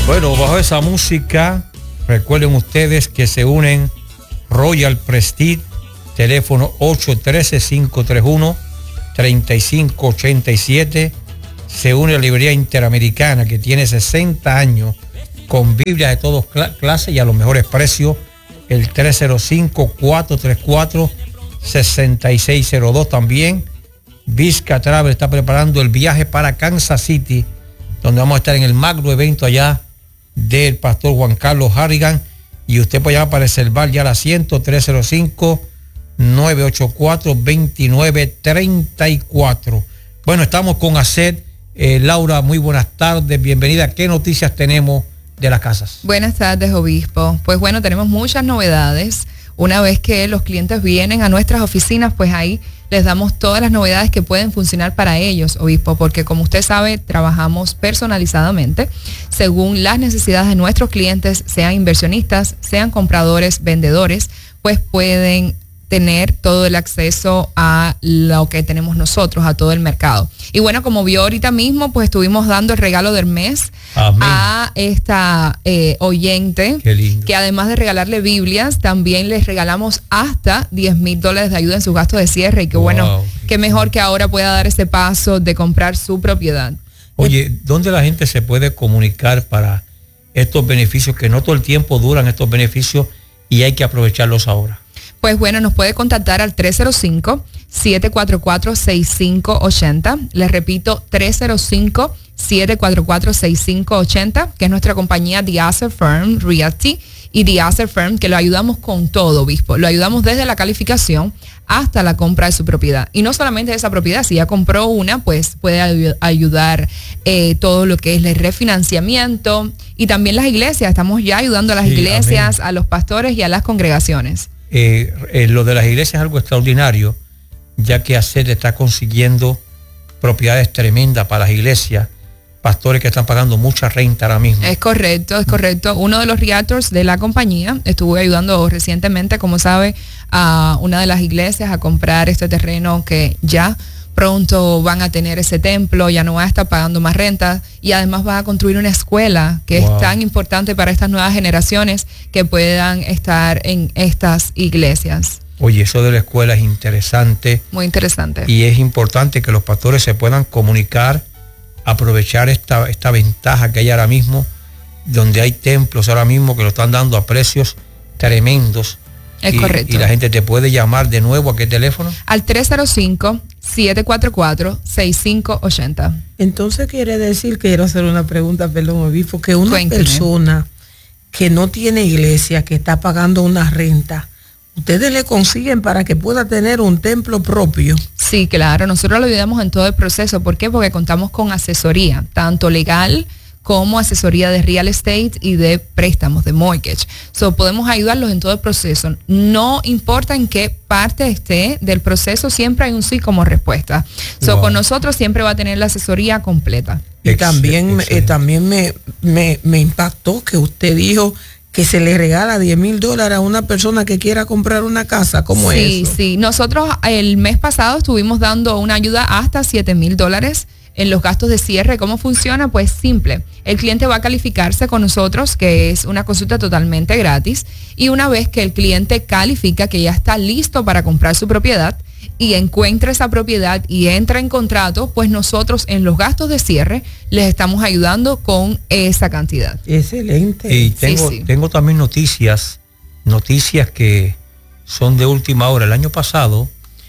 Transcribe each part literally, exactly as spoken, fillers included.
Bueno, bajo esa música, recuerden ustedes que se unen Royal Prestige, teléfono ocho uno tres, cinco tres uno, tres cinco ocho siete. Se une la librería Interamericana, que tiene sesenta años, con Biblias de todas clases y a los mejores precios. El tres cero cinco, cuatro tres cuatro, seis seis cero dos. También Vizca Travel está preparando el viaje para Kansas City, donde vamos a estar en el magno evento allá del pastor Juan Carlos Harrigan, y usted puede llamar para reservar ya el asiento tres cero cinco, nueve ocho cuatro, dos nueve tres cuatro. Bueno, estamos con Aced. Eh, Laura, muy buenas tardes, bienvenida. ¿Qué noticias tenemos de las casas? Buenas tardes, obispo. Pues bueno, tenemos muchas novedades. Una vez que los clientes vienen a nuestras oficinas, pues ahí les damos todas las novedades que pueden funcionar para ellos, obispo, porque como usted sabe, trabajamos personalizadamente según las necesidades de nuestros clientes, sean inversionistas, sean compradores, vendedores, pues pueden tener todo el acceso a lo que tenemos nosotros, a todo el mercado. Y bueno, como vio ahorita mismo, pues estuvimos dando el regalo del mes Amén. a esta eh, oyente, que además de regalarle Biblias, también les regalamos hasta diez mil dólares de ayuda en sus gastos de cierre. Y que wow. bueno, qué mejor que ahora pueda dar ese paso de comprar su propiedad. Oye, ¿dónde la gente se puede comunicar para estos beneficios, que no todo el tiempo duran estos beneficios y hay que aprovecharlos ahora? Pues bueno, nos puede contactar al tres cero cinco, siete cuatro cuatro, seis cinco ocho cero. Les repito, tres cero cinco, siete cuatro cuatro, seis cinco ocho cero, que es nuestra compañía The Asset Firm Realty y The Asset Firm, que lo ayudamos con todo, obispo. Lo ayudamos desde la calificación hasta la compra de su propiedad. Y no solamente de esa propiedad, si ya compró una, pues puede ay- ayudar eh, todo lo que es el refinanciamiento. Y también las iglesias, estamos ya ayudando a las sí, iglesias, amén. a los pastores y a las congregaciones. Eh, eh, lo de las iglesias es algo extraordinario, ya que Aced está consiguiendo propiedades tremendas para las iglesias, pastores que están pagando mucha renta ahora mismo. Es correcto, es correcto. Uno de los realtors de la compañía estuvo ayudando recientemente, como sabe, a una de las iglesias a comprar este terreno que ya pronto van a tener ese templo, ya no van a estar pagando más renta y además van a construir una escuela que wow. es tan importante para estas nuevas generaciones que puedan estar en estas iglesias. Oye, eso de la escuela es interesante. Muy interesante. Y es importante que los pastores se puedan comunicar, aprovechar esta, esta ventaja que hay ahora mismo, donde hay templos ahora mismo que lo están dando a precios tremendos. Es y, correcto. Y la gente te puede llamar de nuevo, ¿a qué teléfono? Al tres cero cinco, siete cuatro cuatro, seis cinco ocho cero. Entonces quiere decir, quiero hacer una pregunta, perdón, obispo, que una Cuénteme. persona que no tiene iglesia, que está pagando una renta, ¿ustedes le consiguen para que pueda tener un templo propio? Sí, claro, nosotros lo ayudamos en todo el proceso. ¿Por qué? Porque contamos con asesoría, tanto legal como asesoría de real estate y de préstamos, de mortgage. So, podemos ayudarlos en todo el proceso. No importa en qué parte esté del proceso, siempre hay un sí como respuesta. So, wow. con nosotros siempre va a tener la asesoría completa. Y también, eh, también me, me, me impactó que usted dijo que se le regala diez mil dólares a una persona que quiera comprar una casa. ¿Cómo sí, es eso? Sí, sí. Nosotros el mes pasado estuvimos dando una ayuda hasta siete mil dólares en los gastos de cierre. ¿Cómo funciona? Pues simple. El cliente va a calificarse con nosotros, que es una consulta totalmente gratis, y una vez que el cliente califica que ya está listo para comprar su propiedad y encuentra esa propiedad y entra en contrato, pues nosotros en los gastos de cierre les estamos ayudando con esa cantidad. Excelente. Y tengo, sí, sí. tengo también noticias, noticias que son de última hora. El año pasado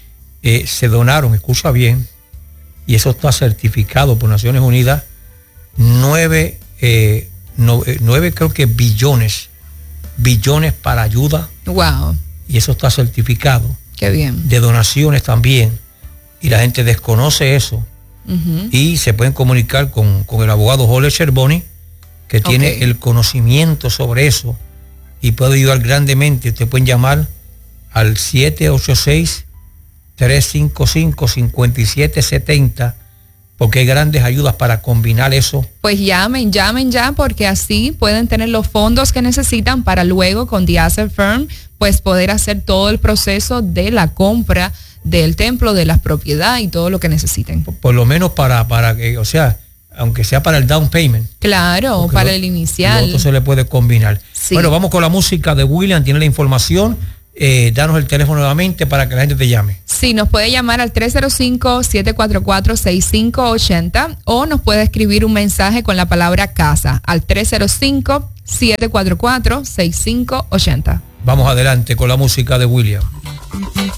eh, se donaron, escucha bien, y eso está certificado por Naciones Unidas, nueve, eh, no, eh, nueve creo que billones, billones para ayuda. Wow. Y eso está certificado. Qué bien. De donaciones también. Y la gente desconoce eso. Uh-huh. Y se pueden comunicar con, con el abogado Jorge Cherboni, que okay. tiene el conocimiento sobre eso y puede ayudar grandemente. Ustedes pueden llamar al siete ocho seis, tres cinco cinco, cinco siete siete cero, porque hay grandes ayudas para combinar eso. Pues llamen, llamen ya, porque así pueden tener los fondos que necesitan para luego con The Asset Firm, pues poder hacer todo el proceso de la compra del templo, de las propiedades y todo lo que necesiten. Por, por lo menos para, para que, o sea, aunque sea para el down payment. Claro, para lo, el inicial. Lo otro se le puede combinar. Sí. Bueno, vamos con la música de William, tiene la información. Eh, danos el teléfono nuevamente para que la gente te llame. Sí, nos puede llamar al tres cero cinco, siete cuatro cuatro, seis cinco ocho cero o nos puede escribir un mensaje con la palabra casa al tres cero cinco, siete cuatro cuatro, seis cinco ocho cero. Vamos adelante con la música de William.